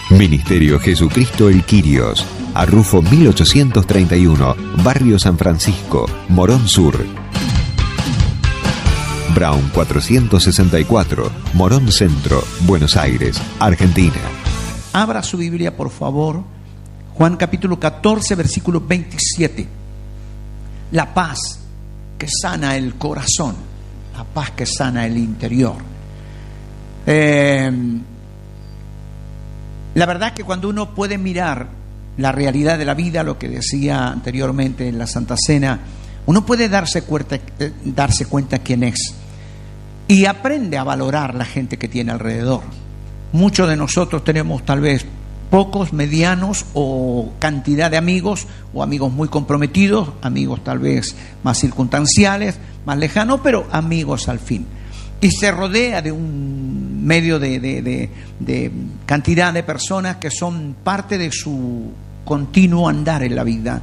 Ministerio Jesucristo el Quirios, Arrufo 1831, Barrio San Francisco, Morón Sur. Brown 464, Morón Centro, Buenos Aires, Argentina. Abra su Biblia, por favor. Juan capítulo 14, versículo 27. La paz que sana el corazón, la paz que sana el interior. La verdad que cuando uno puede mirar la realidad de la vida, lo que decía anteriormente en la Santa Cena, uno puede darse cuenta quién es y aprende a valorar la gente que tiene alrededor. Muchos de nosotros tenemos tal vez pocos, medianos o cantidad de amigos, o amigos muy comprometidos, amigos tal vez más circunstanciales, más lejanos, pero amigos al fin. Y se rodea de un medio de cantidad de personas que son parte de su continuo andar en la vida.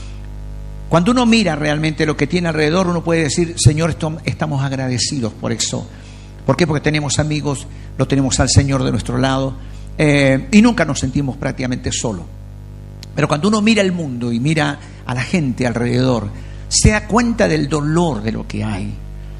Cuando uno mira realmente lo que tiene alrededor, uno puede decir: Señor, estamos agradecidos por eso. ¿Por qué? Porque tenemos amigos, lo tenemos al Señor de nuestro lado, y nunca nos sentimos prácticamente solos. Pero cuando uno mira el mundo y mira a la gente alrededor, se da cuenta del dolor de lo que hay.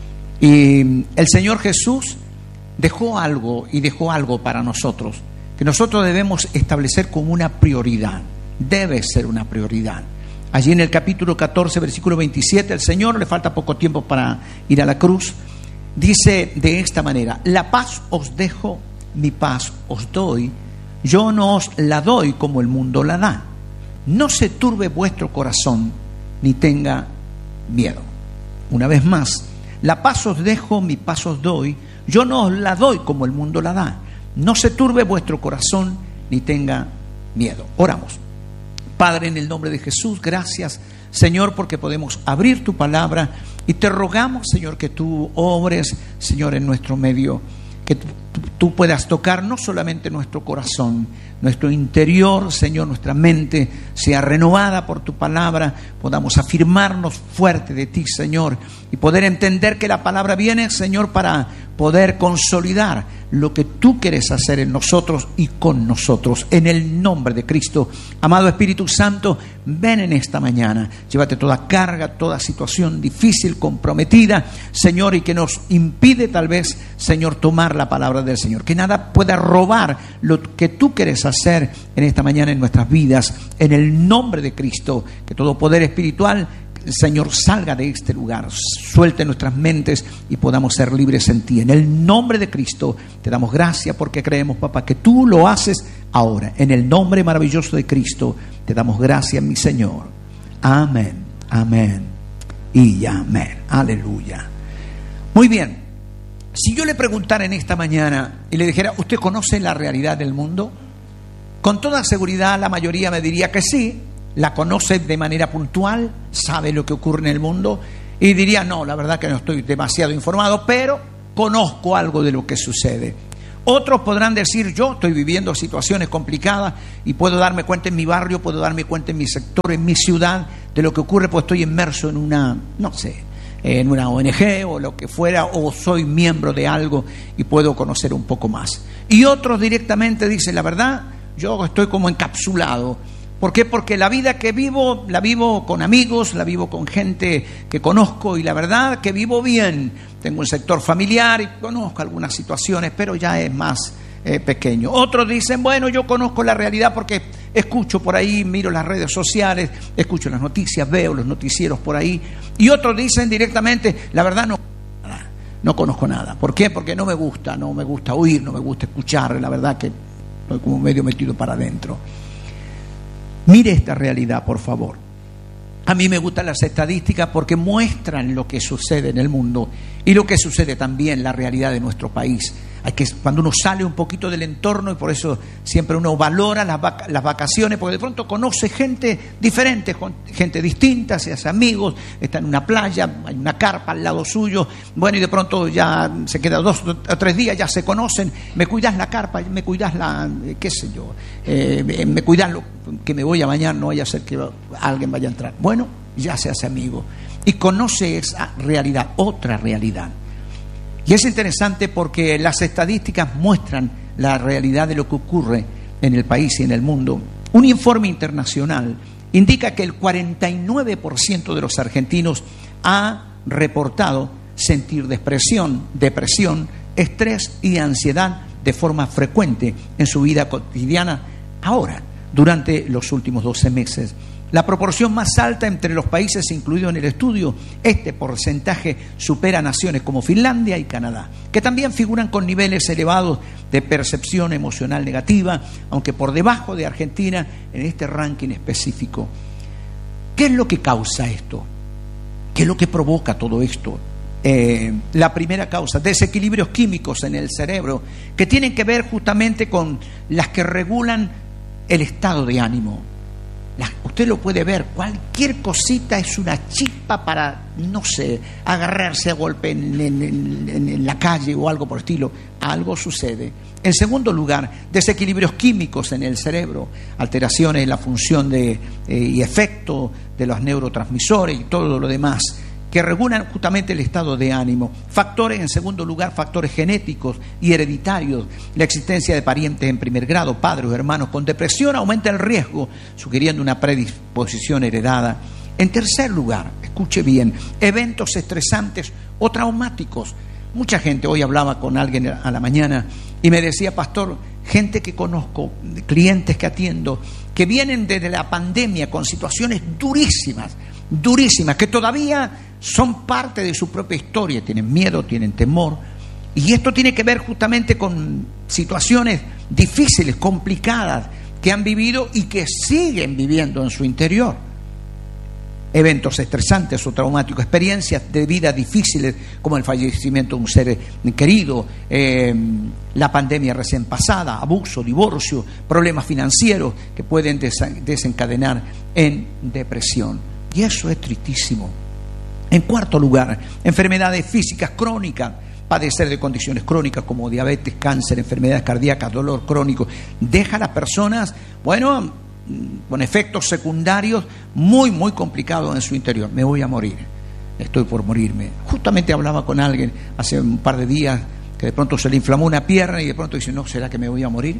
Y el Señor Jesús dejó algo para nosotros, que nosotros debemos establecer como una prioridad. Debe ser una prioridad. Allí en el capítulo 14, versículo 27, el Señor, le falta poco tiempo para ir a la cruz, dice de esta manera: la paz os dejo, mi paz os doy, yo no os la doy como el mundo la da. No se turbe vuestro corazón, ni tenga miedo. Una vez más, la paz os dejo, mi paz os doy, yo no os la doy como el mundo la da. No se turbe vuestro corazón, ni tenga miedo. Oramos. Padre, en el nombre de Jesús, gracias, Señor, porque podemos abrir tu palabra y te rogamos, Señor, que tú obres, Señor, en nuestro medio, que tú puedas tocar no solamente nuestro corazón, nuestro interior, Señor, nuestra mente sea renovada por tu palabra, podamos afirmarnos fuerte de ti, Señor, y poder entender que la palabra viene, Señor, para poder consolidar lo que tú quieres hacer en nosotros y con nosotros, en el nombre de Cristo. Amado Espíritu Santo, ven en esta mañana, llévate toda carga, toda situación difícil, comprometida, Señor, y que nos impide tal vez, Señor, tomar la palabra del Señor, que nada pueda robar lo que tú quieres hacer en esta mañana en nuestras vidas, en el nombre de Cristo. Que todo poder espiritual, Señor, salga de este lugar, suelte nuestras mentes y podamos ser libres en ti. En el nombre de Cristo te damos gracias, porque creemos, papá, que tú lo haces ahora. En el nombre maravilloso de Cristo te damos gracias, mi Señor. Amén, amén y amén. Aleluya. Muy bien. Si yo le preguntara en esta mañana y le dijera: ¿usted conoce la realidad del mundo? Con toda seguridad la mayoría me diría que sí. La conoce de manera puntual, sabe lo que ocurre en el mundo, y diría: no, la verdad que no estoy demasiado informado, pero conozco algo de lo que sucede. Otros podrán decir: yo estoy viviendo situaciones complicadas y puedo darme cuenta en mi barrio, puedo darme cuenta en mi sector, en mi ciudad, de lo que ocurre, pues estoy inmerso en una, no sé, en una ONG o lo que fuera, o soy miembro de algo y puedo conocer un poco más. Y otros directamente dicen: la verdad, yo estoy como encapsulado. ¿Por qué? Porque la vida que vivo, la vivo con amigos, la vivo con gente que conozco, y la verdad que vivo bien. Tengo un sector familiar y conozco algunas situaciones, pero ya es más pequeño. Otros dicen: bueno, yo conozco la realidad porque escucho por ahí, miro las redes sociales, escucho las noticias, veo los noticieros por ahí. Y otros dicen directamente: la verdad no conozco nada. ¿Por qué? Porque no me gusta oír, no me gusta escuchar. La verdad que estoy como medio metido para adentro. Mire esta realidad, por favor. A mí me gustan las estadísticas porque muestran lo que sucede en el mundo y lo que sucede también, la realidad de nuestro país. Cuando uno sale un poquito del entorno, y por eso siempre uno valora las vacaciones, porque de pronto conoce gente diferente, gente distinta, se hace amigos, está en una playa, hay una carpa al lado suyo, bueno, y de pronto ya se queda 2 o 3 días, ya se conocen: me cuidas la carpa, me cuidas qué sé yo, me cuidas que me voy a bañar, no vaya a ser que alguien vaya a entrar. Bueno, ya se hace amigo y conoce esa realidad, otra realidad. Y es interesante porque las estadísticas muestran la realidad de lo que ocurre en el país y en el mundo. Un informe internacional indica que el 49% de los argentinos ha reportado sentir depresión, estrés y ansiedad de forma frecuente en su vida cotidiana ahora, durante los últimos 12 meses. La proporción más alta entre los países incluidos en el estudio, este porcentaje supera a naciones como Finlandia y Canadá, que también figuran con niveles elevados de percepción emocional negativa, aunque por debajo de Argentina en este ranking específico. ¿Qué es lo que causa esto? ¿Qué es lo que provoca todo esto? La primera causa, desequilibrios químicos en el cerebro, que tienen que ver justamente con las que regulan el estado de ánimo. Usted lo puede ver, cualquier cosita es una chispa para, no sé, agarrarse a golpe en la calle o algo por el estilo. Algo sucede. En segundo lugar, desequilibrios químicos en el cerebro, alteraciones en la función y efecto de los neurotransmisores y todo lo demás, que regulan justamente el estado de ánimo. Factores, en segundo lugar, factores genéticos y hereditarios. La existencia de parientes en primer grado, padres o hermanos con depresión, aumenta el riesgo, sugiriendo una predisposición heredada. En tercer lugar, escuche bien, eventos estresantes o traumáticos. Mucha gente, hoy hablaba con alguien a la mañana y me decía, pastor, gente que conozco, clientes que atiendo, que vienen desde la pandemia con situaciones durísimas, que todavía son parte de su propia historia, tienen miedo, tienen temor, y esto tiene que ver justamente con situaciones difíciles, complicadas, que han vivido y que siguen viviendo en su interior. Eventos estresantes o traumáticos, experiencias de vida difíciles como el fallecimiento de un ser querido, la pandemia recién pasada, abuso, divorcio, problemas financieros que pueden desencadenar en depresión. Y eso es tristísimo. En cuarto lugar, enfermedades físicas crónicas, padecer de condiciones crónicas como diabetes, cáncer, enfermedades cardíacas, dolor crónico, deja a las personas, con efectos secundarios muy complicados en su interior. Me voy a morir, estoy por morirme. Justamente hablaba con alguien hace un par de días que de pronto se le inflamó una pierna y de pronto dice, no, ¿será que me voy a morir?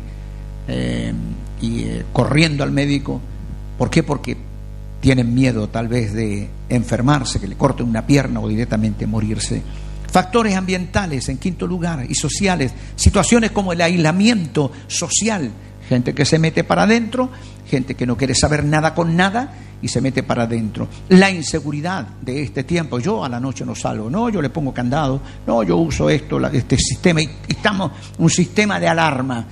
Corriendo al médico. ¿Por qué? Porque tienen miedo tal vez de enfermarse, que le corten una pierna o directamente morirse. Factores ambientales, en quinto lugar, y sociales, situaciones como el aislamiento social, gente que se mete para adentro, gente que no quiere saber nada con nada y se mete para adentro. La inseguridad de este tiempo, yo a la noche no salgo, no, yo le pongo candado, no, yo uso este sistema, y estamos un sistema de alarma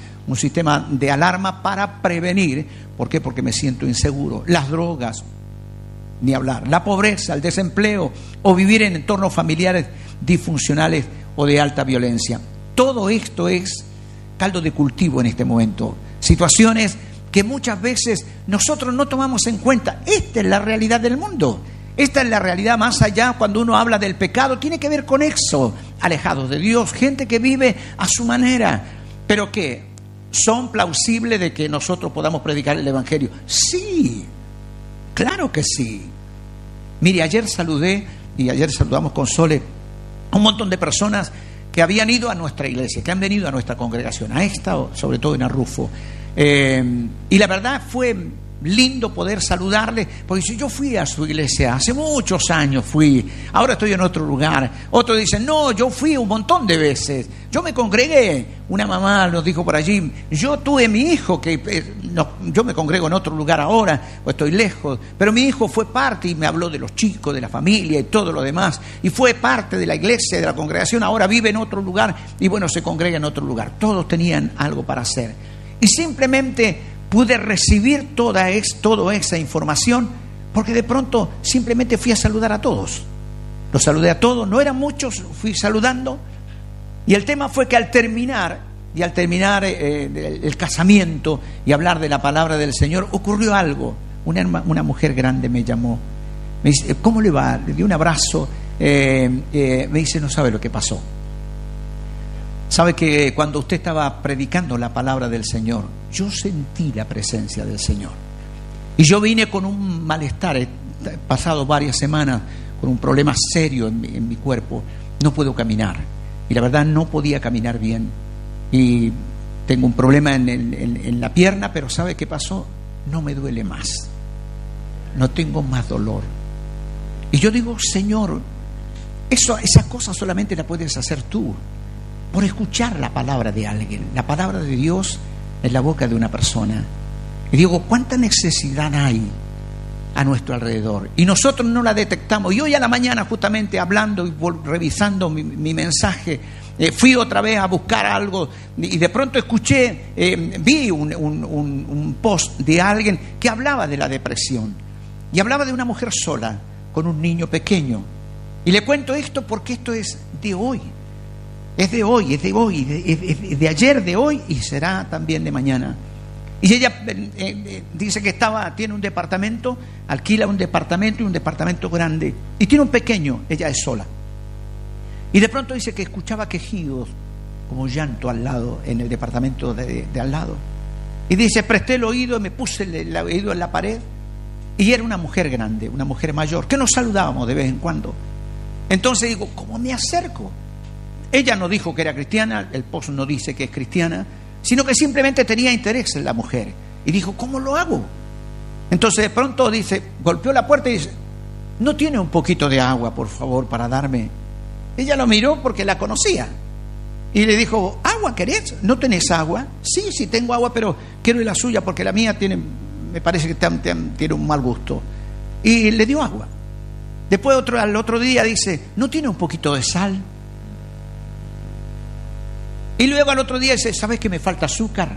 para prevenir. ¿Por qué? Porque me siento inseguro. Las drogas, ni hablar, la pobreza, el desempleo o vivir en entornos familiares disfuncionales o de alta violencia. Todo esto es caldo de cultivo en este momento. Situaciones que muchas veces nosotros no tomamos en cuenta. Esta es la realidad del mundo. Esta es la realidad más allá. Cuando uno habla del pecado, tiene que ver con eso. Alejados de Dios, gente que vive a su manera. ¿Pero qué? ¿Son plausibles de que nosotros podamos predicar el Evangelio? Sí, claro que sí. Mire, ayer saludamos con Sole a un montón de personas que habían ido a nuestra iglesia, que han venido a nuestra congregación, a esta, sobre todo en Arrufo. Y la verdad fue lindo poder saludarle, porque si yo fui a su iglesia, hace muchos años fui, ahora estoy en otro lugar. Otros dicen, no, yo fui un montón de veces, yo me congregué. Una mamá nos dijo por allí, yo tuve mi hijo, yo me congrego en otro lugar ahora, pues estoy lejos, pero mi hijo fue parte y me habló de los chicos, de la familia y todo lo demás, y fue parte de la iglesia, de la congregación, ahora vive en otro lugar y se congrega en otro lugar. Todos tenían algo para hacer. Y simplemente pude recibir toda esa información porque de pronto simplemente fui a saludar a todos. Los saludé a todos, no eran muchos, fui saludando. Y el tema fue que al terminar el casamiento y hablar de la palabra del Señor, ocurrió algo. Una mujer grande me llamó, me dice, ¿cómo le va? Le di un abrazo, me dice, no sabe lo que pasó. Sabe que cuando usted estaba predicando la palabra del Señor, yo sentí la presencia del Señor. Y yo vine con un malestar, he pasado varias semanas con un problema serio en mi cuerpo. No puedo caminar. Y la verdad no podía caminar bien. Y tengo un problema en la pierna, pero ¿sabe qué pasó? No me duele más, no tengo más dolor. Y yo digo, Señor, esas cosas solamente las puedes hacer tú, por escuchar la palabra de alguien, la palabra de Dios en la boca de una persona. Y digo, ¿cuánta necesidad hay a nuestro alrededor? Y nosotros no la detectamos. Y hoy a la mañana, justamente hablando y revisando mi mensaje, fui otra vez a buscar algo y de pronto escuché, vi un post de alguien que hablaba de la depresión y hablaba de una mujer sola con un niño pequeño. Y le cuento esto porque esto es de hoy. Es de hoy, es de hoy, es de ayer, de hoy y será también de mañana. Y ella dice que tiene un departamento, alquila un departamento y un departamento grande. Y tiene un pequeño, ella es sola. Y de pronto dice que escuchaba quejidos, como llanto al lado, en el departamento de al lado. Y dice, presté el oído y me puse el oído en la pared. Y era una mujer grande, una mujer mayor, que nos saludábamos de vez en cuando. Entonces digo, ¿cómo me acerco? Ella no dijo que era cristiana, el post no dice que es cristiana, sino que simplemente tenía interés en la mujer. Y dijo, ¿cómo lo hago? Entonces de pronto dice, golpeó la puerta y dice, ¿no tiene un poquito de agua, por favor, para darme? Ella lo miró porque la conocía. Y le dijo, ¿agua querés? ¿No tenés agua? Sí, tengo agua, pero quiero la suya porque la mía me parece que tiene un mal gusto. Y le dio agua. Después al otro día dice, ¿no tiene un poquito de sal? Y luego al otro día dice, ¿sabes que me falta azúcar?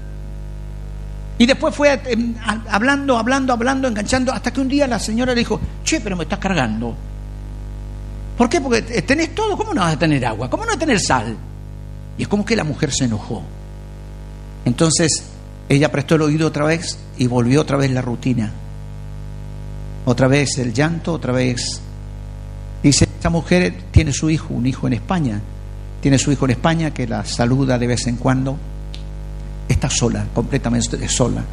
Y después fue hablando, enganchando, hasta que un día la señora le dijo, che, pero me estás cargando. ¿Por qué? Porque tenés todo, ¿cómo no vas a tener agua? ¿Cómo no vas a tener sal? Y es como que la mujer se enojó. Entonces ella prestó el oído otra vez y volvió otra vez la rutina. Otra vez el llanto, otra vez. Dice, esta mujer tiene su hijo, un hijo en España. Tiene su hijo en España que la saluda de vez en cuando. Está sola, completamente sola.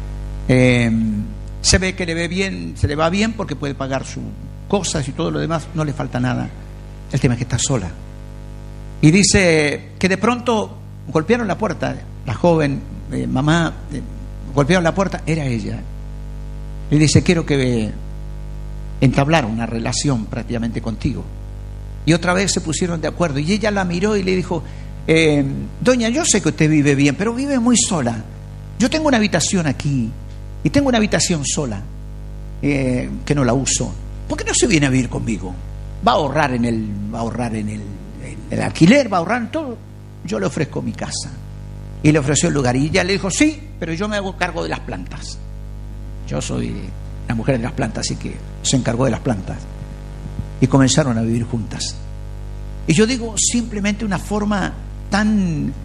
Se ve que se le va bien porque puede pagar sus cosas y todo lo demás, no le falta nada. El tema es que está sola. Y dice que de pronto golpearon la puerta, la joven mamá, golpearon la puerta, era ella. Le dice, quiero que entablar una relación prácticamente contigo. Y otra vez se pusieron de acuerdo. Y ella la miró y le dijo, doña, yo sé que usted vive bien, pero vive muy sola. Yo tengo una habitación aquí y tengo una habitación sola que no la uso. ¿Por qué no se viene a vivir conmigo? Va a ahorrar en el alquiler, va a ahorrar en todo. Yo le ofrezco mi casa. Y le ofreció el lugar. Y ella le dijo, sí, pero yo me hago cargo de las plantas. Yo soy la mujer de las plantas, así que se encargó de las plantas. Y comenzaron a vivir juntas. Y yo digo, simplemente una forma tan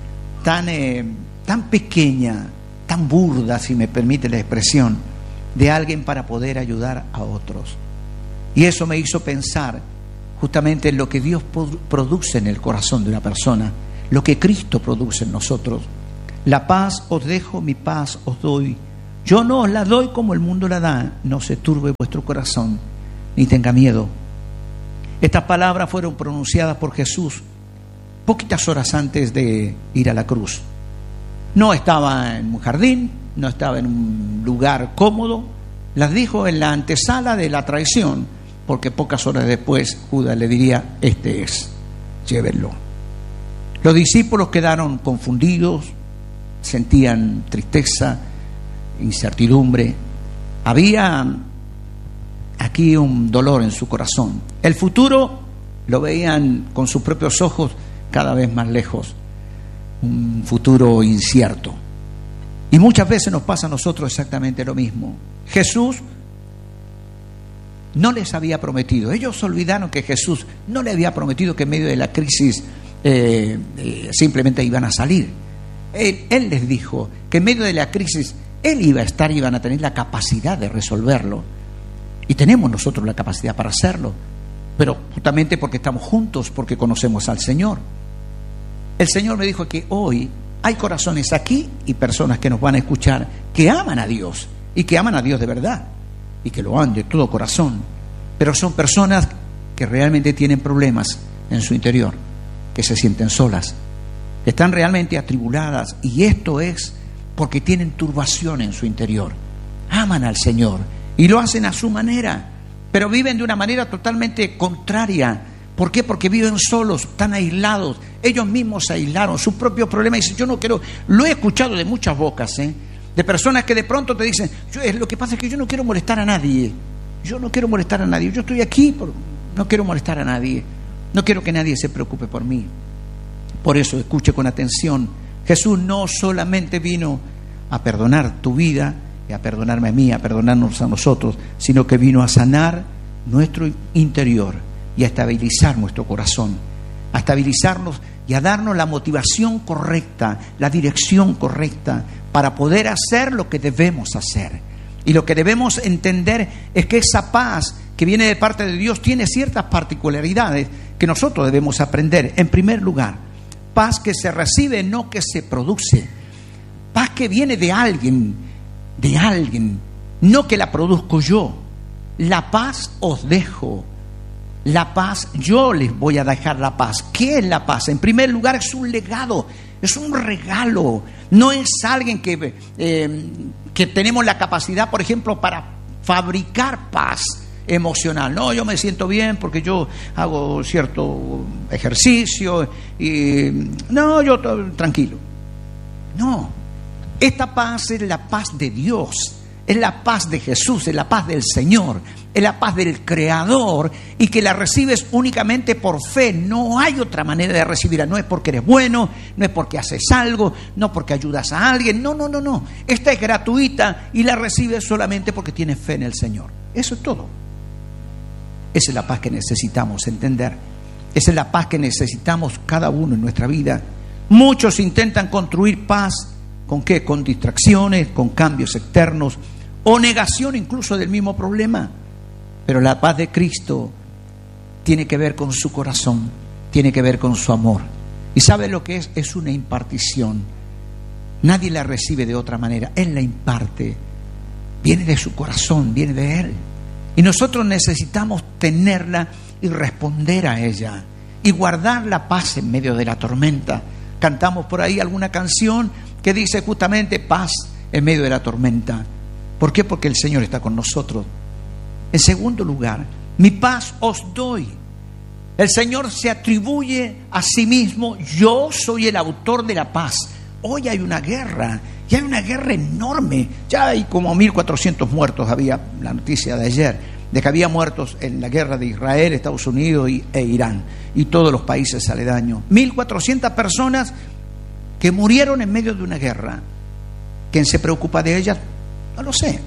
pequeña, tan burda, si me permite la expresión, de alguien para poder ayudar a otros. Y eso me hizo pensar justamente en lo que Dios produce en el corazón de una persona, lo que Cristo produce en nosotros. La paz os dejo, mi paz os doy. Yo no os la doy como el mundo la da. No se turbe vuestro corazón, ni tenga miedo. Estas palabras fueron pronunciadas por Jesús poquitas horas antes de ir a la cruz. No estaba en un jardín, no estaba en un lugar cómodo. Las dijo en la antesala de la traición, porque pocas horas después Judas le diría, este es, llévenlo. Los discípulos quedaron confundidos, sentían tristeza, incertidumbre. Había aquí un dolor en su corazón. El futuro lo veían con sus propios ojos cada vez más lejos, un futuro incierto. Y muchas veces nos pasa a nosotros exactamente lo mismo. Jesús no les había prometido, ellos olvidaron que Jesús no le había prometido que en medio de la crisis simplemente iban a salir. Él les dijo que en medio de la crisis Él iba a estar, iban a tener la capacidad de resolverlo. Y tenemos nosotros la capacidad para hacerlo, pero justamente porque estamos juntos, porque conocemos al Señor. El Señor me dijo que hoy hay corazones aquí y personas que nos van a escuchar que aman a Dios y que aman a Dios de verdad y que lo aman de todo corazón, pero son personas que realmente tienen problemas en su interior, que se sienten solas, que están realmente atribuladas, y esto es porque tienen turbación en su interior. Aman al Señor y lo hacen a su manera, pero viven de una manera totalmente contraria. ¿Por qué? Porque viven solos, están aislados. Ellos mismos se aislaron, sus propios problemas. Dicen, yo no quiero, lo he escuchado de muchas bocas, de personas que de pronto te dicen, lo que pasa es que yo no quiero molestar a nadie. Yo no quiero molestar a nadie. Yo estoy aquí, no quiero molestar a nadie. No quiero que nadie se preocupe por mí. Por eso, escuche con atención. Jesús no solamente vino a perdonar tu vida y a perdonarme a mí, a perdonarnos a nosotros, sino que vino a sanar nuestro interior y a estabilizar nuestro corazón, a estabilizarnos y a darnos la motivación correcta, la dirección correcta para poder hacer lo que debemos hacer. Y lo que debemos entender es que esa paz que viene de parte de Dios tiene ciertas particularidades que nosotros debemos aprender. En primer lugar, paz que se recibe, no que se produce. Paz que viene de alguien, no que la produzco yo. La paz os dejo. La paz, yo les voy a dejar la paz. ¿Qué es la paz? En primer lugar, es un legado, es un regalo. No es alguien que tenemos la capacidad, por ejemplo, para fabricar paz emocional. No, yo me siento bien porque yo hago cierto ejercicio y no, yo tranquilo. No, esta paz es la paz de Dios, es la paz de Jesús, es la paz del Señor, es la paz del Creador, y que la recibes únicamente por fe. No hay otra manera de recibirla. No es porque eres bueno, no es porque haces algo, no porque ayudas a alguien. No. Esta es gratuita y la recibes solamente porque tienes fe en el Señor. Eso es todo. Esa es la paz que necesitamos entender. Esa es la paz que necesitamos cada uno en nuestra vida. Muchos intentan construir paz, ¿con qué? Con distracciones, con cambios externos o negación incluso del mismo problema. Pero la paz de Cristo tiene que ver con su corazón, tiene que ver con su amor. ¿Y sabe lo que es? Es una impartición. Nadie la recibe de otra manera. Él la imparte. Viene de su corazón, viene de Él. Y nosotros necesitamos tenerla y responder a ella y guardar la paz en medio de la tormenta. Cantamos por ahí alguna canción que dice justamente paz en medio de la tormenta. ¿Por qué? Porque el Señor está con nosotros. En segundo lugar, mi paz os doy. El Señor se atribuye a sí mismo: yo soy el autor de la paz. Hoy hay una guerra, y hay una guerra enorme. Ya hay como 1.400 muertos, había la noticia de ayer, de que había muertos en la guerra de Israel, Estados Unidos e Irán, y todos los países aledaños. 1.400 personas que murieron en medio de una guerra. ¿Quién se preocupa de ellas? No lo sé.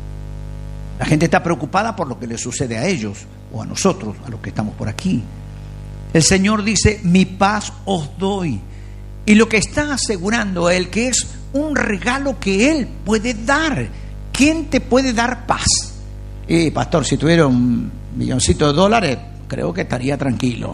La gente está preocupada por lo que le sucede a ellos o a nosotros, a los que estamos por aquí. El Señor dice: mi paz os doy. Y lo que está asegurando Él, que es un regalo que Él puede dar. ¿Quién te puede dar paz? Pastor, si tuviera $1.000.000, creo que estaría tranquilo.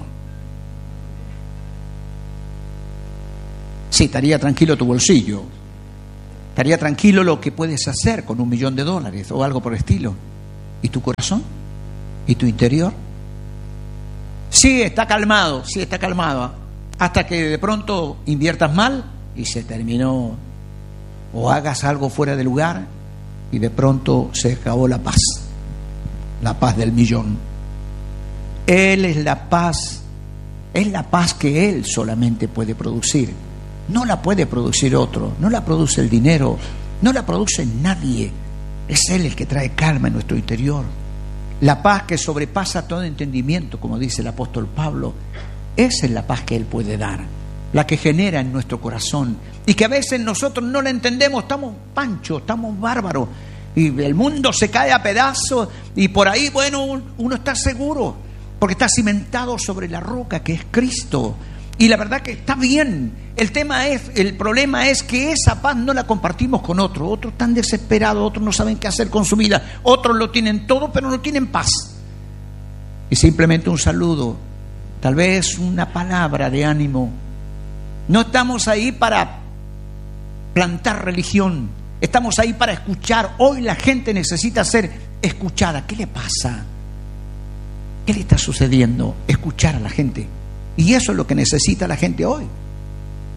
Sí, estaría tranquilo tu bolsillo. Estaría tranquilo lo que puedes hacer con $1.000.000 o algo por el estilo. ¿Y tu corazón? ¿Y tu interior? Sí, está calmado, hasta que de pronto inviertas mal y se terminó, o hagas algo fuera de lugar y de pronto se acabó la paz del millón. Él es la paz que Él solamente puede producir. No la puede producir otro, no la produce el dinero, no la produce nadie. Es Él el que trae calma en nuestro interior. La paz que sobrepasa todo entendimiento, como dice el apóstol Pablo, esa es la paz que Él puede dar, la que genera en nuestro corazón, y que a veces nosotros no la entendemos, estamos panchos, estamos bárbaros, y el mundo se cae a pedazos, y por ahí, bueno, uno está seguro, porque está cimentado sobre la roca que es Cristo. Y la verdad que está bien. El problema es que esa paz no la compartimos con otros. Otros están desesperados, otros no saben qué hacer con su vida, otros lo tienen todo pero no tienen paz. Y simplemente un saludo, tal vez una palabra de ánimo. No estamos ahí para plantar religión, estamos ahí para escuchar. Hoy la gente necesita ser escuchada. ¿Qué le pasa? ¿Qué le está sucediendo? Escuchar a la gente. Y eso es lo que necesita la gente hoy.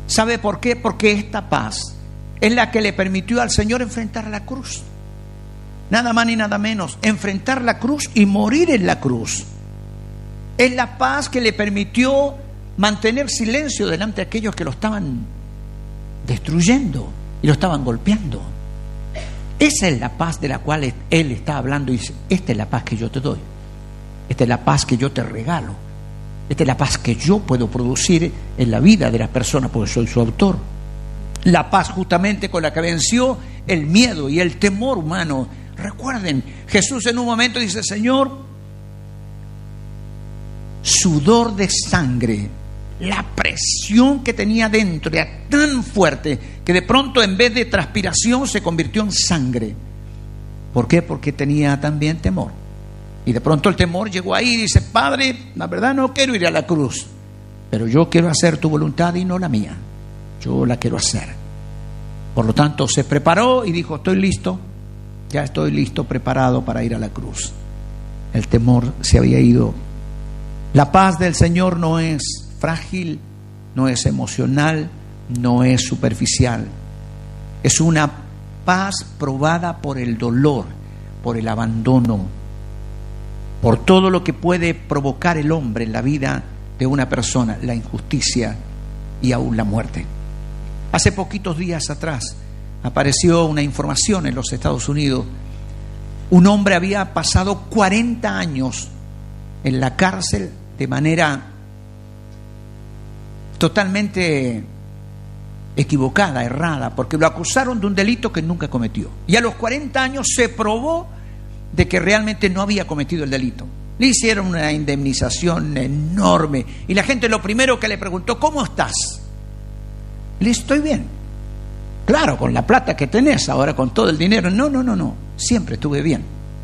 ¿Sabe por qué? Porque esta paz es la que le permitió al Señor enfrentar la cruz. Nada más ni nada menos, enfrentar la cruz y morir en la cruz. Es la paz que le permitió mantener silencio delante de aquellos que lo estaban destruyendo y lo estaban golpeando. Esa es la paz de la cual Él está hablando y dice, esta es la paz que yo te doy. Esta es la paz que yo te regalo. Esta es la paz que yo puedo producir en la vida de las personas porque soy su autor. La paz justamente con la que venció el miedo y el temor humano. Recuerden, Jesús en un momento dice, Señor, sudor de sangre, la presión que tenía dentro era tan fuerte que de pronto en vez de transpiración se convirtió en sangre. ¿Por qué? Porque tenía también temor. Y de pronto el temor llegó ahí y dice, Padre, la verdad no quiero ir a la cruz, pero yo quiero hacer tu voluntad y no la mía. Yo la quiero hacer. Por lo tanto se preparó y dijo, estoy listo, ya estoy listo, preparado para ir a la cruz. El temor se había ido. La paz del Señor no es frágil, no es emocional, no es superficial. Es una paz probada por el dolor, por el abandono, por todo lo que puede provocar el hombre en la vida de una persona, la injusticia y aún la muerte. Hace poquitos días atrás apareció una información en los Estados Unidos. Un hombre había pasado 40 años en la cárcel de manera totalmente equivocada, errada, porque lo acusaron de un delito que nunca cometió. Y a los 40 años se probó de que realmente no había cometido el delito. Le hicieron una indemnización enorme y la gente lo primero que le preguntó, ¿cómo estás? Le estoy bien. Claro, con la plata que tenés ahora, con todo el dinero. No, siempre estuve bien.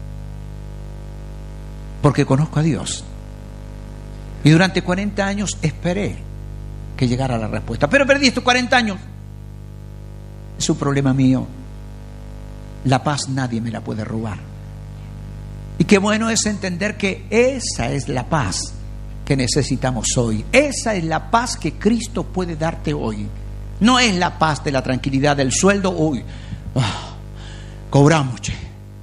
Porque conozco a Dios. Y durante 40 años esperé que llegara la respuesta. Pero perdí estos 40 años. Es un problema mío. La paz nadie me la puede robar. Y qué bueno es entender que esa es la paz que necesitamos hoy. Esa es la paz que Cristo puede darte hoy. No es la paz de la tranquilidad del sueldo. Uy, cobramos, che.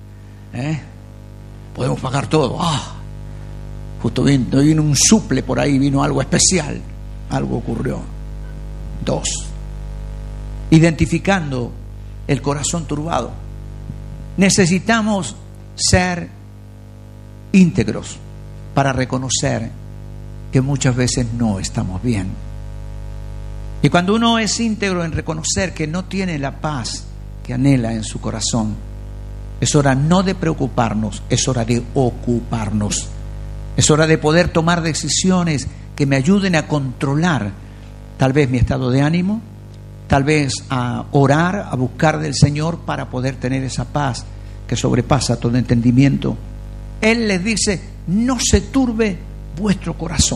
Podemos pagar todo. Justo vino un suple por ahí, vino algo especial. Algo ocurrió. 2. Identificando el corazón turbado. Necesitamos ser íntegros para reconocer que muchas veces no estamos bien. Y cuando uno es íntegro en reconocer que no tiene la paz que anhela en su corazón, es hora no de preocuparnos, es hora de ocuparnos. Es hora de poder tomar decisiones que me ayuden a controlar tal vez mi estado de ánimo, tal vez a orar, a buscar del Señor para poder tener esa paz que sobrepasa todo entendimiento. Él les dice, no se turbe vuestro corazón.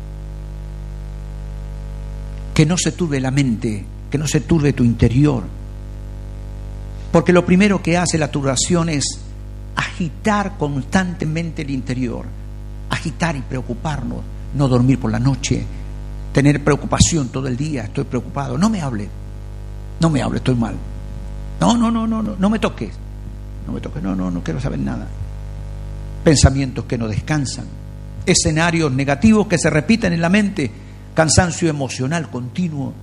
Que no se turbe la mente, que no se turbe tu interior. Porque lo primero que hace la turbación es agitar constantemente el interior, agitar y preocuparnos, no dormir por la noche, tener preocupación todo el día, estoy preocupado, no me hable, estoy mal. No me toques, no quiero saber nada. Pensamientos que no descansan, escenarios negativos que se repiten en la mente, cansancio emocional continuo.